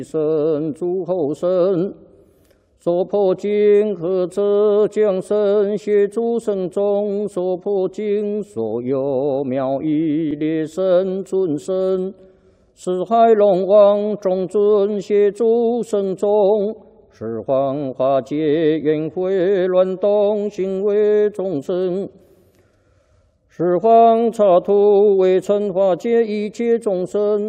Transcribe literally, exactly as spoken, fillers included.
神诸后生，所破经和者将生协诸圣众，所破经所有妙义列神尊神，四海龙王众尊协诸圣众，十方化界圆会乱动行为众生。 十方刹土为成化界一切众生，